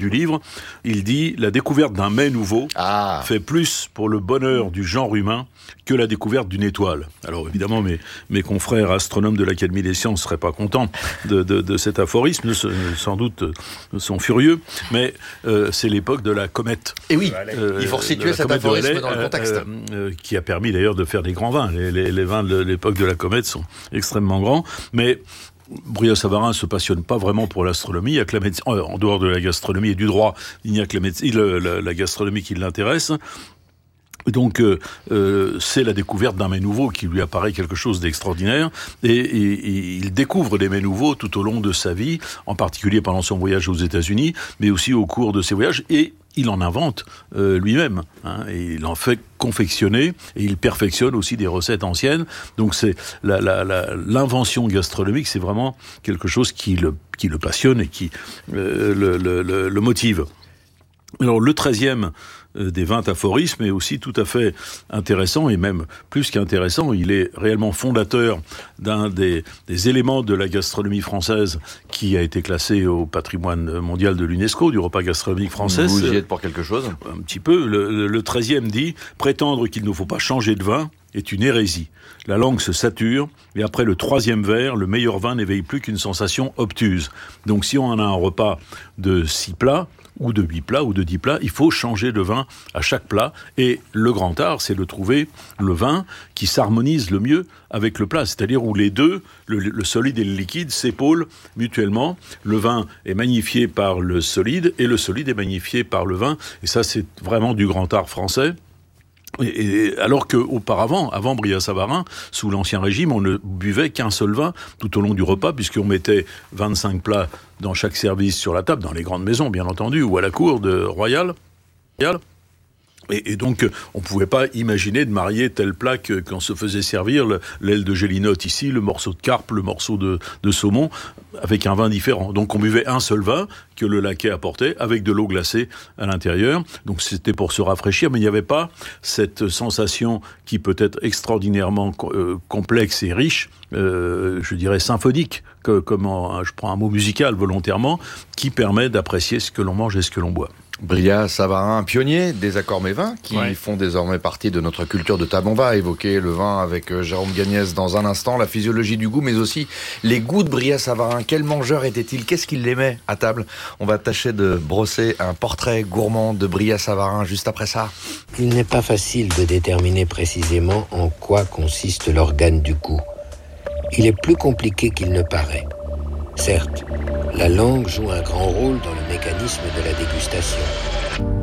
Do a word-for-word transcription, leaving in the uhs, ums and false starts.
du livre, il dit « La découverte d'un mets nouveau ah. fait plus pour le bonheur du genre humain que la découverte d'une étoile. » Alors évidemment, mes, mes confrères astronomes de l'Académie des sciences ne seraient pas contents de, de, de cet aphorisme, sans doute sont furieux, mais euh, c'est l'époque de la comète. Et oui, euh, il faut resituer cet aphorisme Rayleigh, dans le contexte. Euh, euh, qui a permis d'ailleurs de faire des grands vins. Les, les, les vins de l'époque de la comète sont extrêmement grands, mais Brillat-Savarin ne se passionne pas vraiment pour l'astronomie. Il y a que la médecine, en dehors de la gastronomie et du droit, il n'y a que la, médecine, la, la gastronomie qui l'intéresse. Donc euh, euh, c'est la découverte d'un mets nouveau qui lui apparaît quelque chose d'extraordinaire, et, et, et il découvre des mets nouveaux tout au long de sa vie, en particulier pendant son voyage aux États-Unis, mais aussi au cours de ses voyages, et il en invente euh, lui-même, hein, et il en fait confectionner, et il perfectionne aussi des recettes anciennes. Donc c'est la, la, la, l'invention gastronomique, c'est vraiment quelque chose qui le, qui le passionne et qui euh, le, le, le, le motive. Alors le treizième des vingt aphorismes est aussi tout à fait intéressant, et même plus qu'intéressant, il est réellement fondateur d'un des, des éléments de la gastronomie française qui a été classé au patrimoine mondial de l'UNESCO, du repas gastronomique français. Vous y êtes pour quelque chose ? Un petit peu. Le, le treizième dit « Prétendre qu'il ne faut pas changer de vin est une hérésie. La langue se sature, et après le troisième verre, le meilleur vin n'éveille plus qu'une sensation obtuse. » Donc si on en a un repas de six plats, ou de huit plats, ou de dix plats, il faut changer de vin à chaque plat. Et le grand art, c'est de trouver le vin qui s'harmonise le mieux avec le plat, c'est-à-dire où les deux, le, le solide et le liquide, s'épaulent mutuellement. Le vin est magnifié par le solide, et le solide est magnifié par le vin. Et ça, c'est vraiment du grand art français. Et, et alors qu'auparavant, avant Brillat-Savarin, sous l'Ancien Régime, on ne buvait qu'un seul vin tout au long du repas, puisqu'on mettait vingt-cinq plats dans chaque service sur la table, dans les grandes maisons, bien entendu, ou à la cour de royale. Et, et donc, on ne pouvait pas imaginer de marier tel plat que, qu'on se faisait servir, le, l'aile de gélinotte ici, le morceau de carpe, le morceau de, de saumon, avec un vin différent. Donc, on buvait un seul vin que le laquais apportait, avec de l'eau glacée à l'intérieur. Donc, c'était pour se rafraîchir, mais il n'y avait pas cette sensation qui peut être extraordinairement euh, complexe et riche, euh, je dirais symphonique, que, comme en, je prends un mot musical volontairement, qui permet d'apprécier ce que l'on mange et ce que l'on boit. Brillat-Savarin, pionnier des accords mévins, qui ouais. font désormais partie de notre culture de table. On va évoquer le vin avec Jérôme Gagnès dans un instant, la physiologie du goût, mais aussi les goûts de Brillat-Savarin. Quel mangeur était-il ? Qu'est-ce qu'il aimait à table ? On va tâcher de brosser un portrait gourmand de Brillat-Savarin juste après ça. Il n'est pas facile de déterminer précisément en quoi consiste l'organe du goût. Il est plus compliqué qu'il ne paraît. Certes, la langue joue un grand rôle dans le mécanisme de la dégustation.